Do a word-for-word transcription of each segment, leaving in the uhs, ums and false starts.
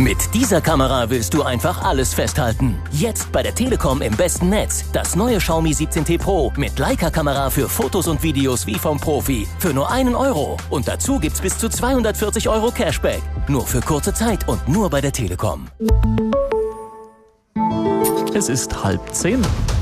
Mit dieser Kamera willst du einfach alles festhalten. Jetzt bei der Telekom im besten Netz. Das neue Xiaomi siebzehn T Pro mit Leica-Kamera für Fotos und Videos wie vom Profi. Für nur einen Euro. Und dazu gibt's bis zu zweihundertvierzig Euro Cashback. Nur für kurze Zeit und nur bei der Telekom. Es ist halb zehn.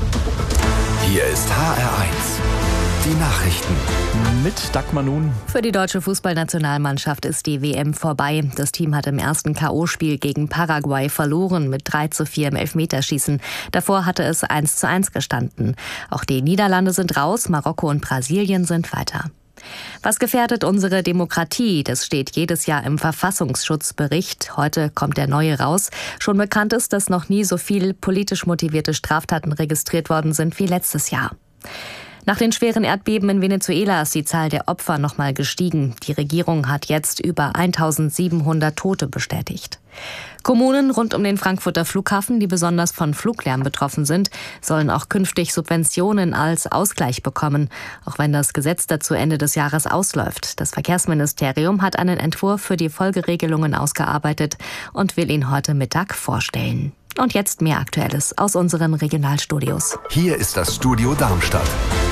Hier ist H R eins. Die Nachrichten. Mit Dagmar nun. Für die deutsche Fußballnationalmannschaft ist die W M vorbei. Das Team hat im ersten K O-Spiel gegen Paraguay verloren mit drei zu vier im Elfmeterschießen. Davor hatte es eins zu eins gestanden. Auch die Niederlande sind raus, Marokko und Brasilien sind weiter. Was gefährdet unsere Demokratie? Das steht jedes Jahr im Verfassungsschutzbericht. Heute kommt der neue raus. Schon bekannt ist, dass noch nie so viel politisch motivierte Straftaten registriert worden sind wie letztes Jahr. Nach den schweren Erdbeben in Venezuela ist die Zahl der Opfer nochmal gestiegen. Die Regierung hat jetzt über eintausendsiebenhundert Tote bestätigt. Kommunen rund um den Frankfurter Flughafen, die besonders von Fluglärm betroffen sind, sollen auch künftig Subventionen als Ausgleich bekommen, auch wenn das Gesetz dazu Ende des Jahres ausläuft. Das Verkehrsministerium hat einen Entwurf für die Folgeregelungen ausgearbeitet und will ihn heute Mittag vorstellen. Und jetzt mehr Aktuelles aus unseren Regionalstudios. Hier ist das Studio Darmstadt.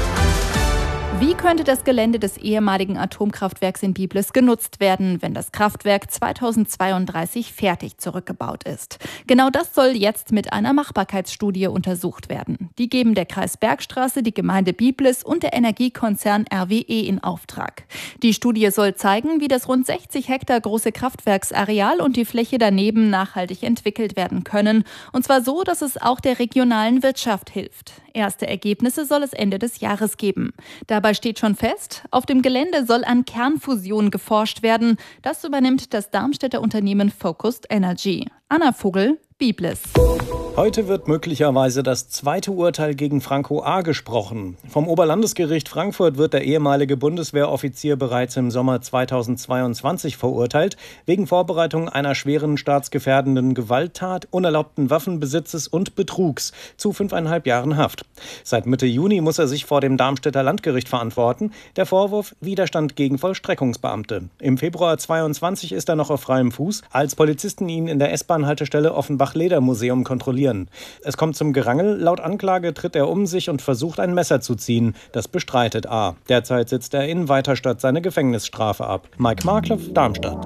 Wie könnte das Gelände des ehemaligen Atomkraftwerks in Biblis genutzt werden, wenn das Kraftwerk zweitausendzweiunddreißig fertig zurückgebaut ist? Genau das soll jetzt mit einer Machbarkeitsstudie untersucht werden. Die geben der Kreis Bergstraße, die Gemeinde Biblis und der Energiekonzern R W E in Auftrag. Die Studie soll zeigen, wie das rund sechzig Hektar große Kraftwerksareal und die Fläche daneben nachhaltig entwickelt werden können. Und zwar so, dass es auch der regionalen Wirtschaft hilft. Erste Ergebnisse soll es Ende des Jahres geben. Dabei steht schon fest, auf dem Gelände soll an Kernfusion geforscht werden. Das übernimmt das Darmstädter Unternehmen Focused Energy. Anna Vogel, Biblis. Heute wird möglicherweise das zweite Urteil gegen Franco A. gesprochen. Vom Oberlandesgericht Frankfurt wird der ehemalige Bundeswehroffizier bereits im Sommer zweitausendzweiundzwanzig verurteilt, wegen Vorbereitung einer schweren staatsgefährdenden Gewalttat, unerlaubten Waffenbesitzes und Betrugs zu fünfeinhalb Jahren Haft. Seit Mitte Juni muss er sich vor dem Darmstädter Landgericht verantworten. Der Vorwurf: Widerstand gegen Vollstreckungsbeamte. Im Februar zweiundzwanzig ist er noch auf freiem Fuß, als Polizisten ihn in der S-Bahn-Haltestelle Offenbach-Ledermuseum kontrollieren. Es kommt zum Gerangel. Laut Anklage tritt er um sich und versucht, ein Messer zu ziehen. Das bestreitet A. Derzeit sitzt er in Weiterstadt seine Gefängnisstrafe ab. Mike Markloff, Darmstadt.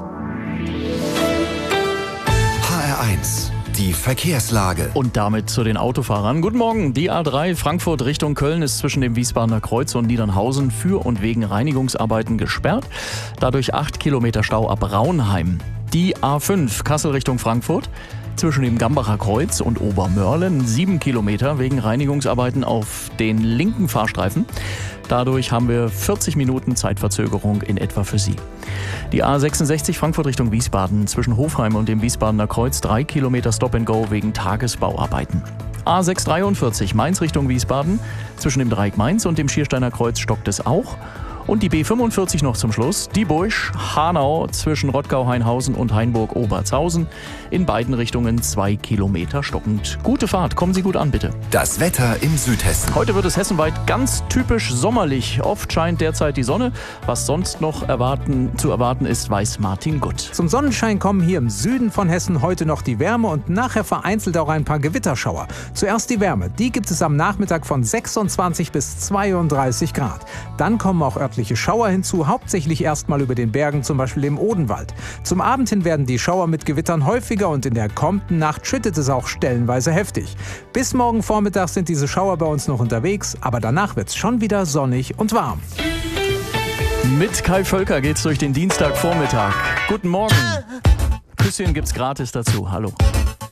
H R eins. Die Verkehrslage. Und damit zu den Autofahrern. Guten Morgen. Die A drei Frankfurt Richtung Köln ist zwischen dem Wiesbadener Kreuz und Niedernhausen für und wegen Reinigungsarbeiten gesperrt. Dadurch acht Kilometer Stau ab Raunheim. Die A fünf Kassel Richtung Frankfurt. Zwischen dem Gambacher Kreuz und Obermörlen sieben Kilometer wegen Reinigungsarbeiten auf den linken Fahrstreifen. Dadurch haben wir vierzig Minuten Zeitverzögerung in etwa für Sie. Die A sechsundsechzig Frankfurt Richtung Wiesbaden zwischen Hofheim und dem Wiesbadener Kreuz drei Kilometer Stop and Go wegen Tagesbauarbeiten. A sechshundertdreiundvierzig Mainz Richtung Wiesbaden zwischen dem Dreieck Mainz und dem Schiersteiner Kreuz stockt es auch. Und die B fünfundvierzig noch zum Schluss, die Busch, Hanau zwischen Rottgau-Hainhausen und Hainburg-Obertshausen. In beiden Richtungen zwei Kilometer stockend. Gute Fahrt, kommen Sie gut an, bitte. Das Wetter im Südhessen. Heute wird es hessenweit ganz typisch sommerlich. Oft scheint derzeit die Sonne. Was sonst noch erwarten, zu erwarten ist, weiß Martin Gutt. Zum Sonnenschein kommen hier im Süden von Hessen heute noch die Wärme und nachher vereinzelt auch ein paar Gewitterschauer. Zuerst die Wärme, die gibt es am Nachmittag von sechsundzwanzig bis zweiunddreißig Grad. Dann kommen auch örtliche Schauer hinzu, hauptsächlich erstmal über den Bergen, zum Beispiel im Odenwald. Zum Abend hin werden die Schauer mit Gewittern häufiger und in der kommenden Nacht schüttet es auch stellenweise heftig. Bis morgen Vormittag sind diese Schauer bei uns noch unterwegs, aber danach wird es schon wieder sonnig und warm. Mit Kai Völker geht's durch den Dienstagvormittag. Guten Morgen. Küsschen gibt's gratis dazu. Hallo.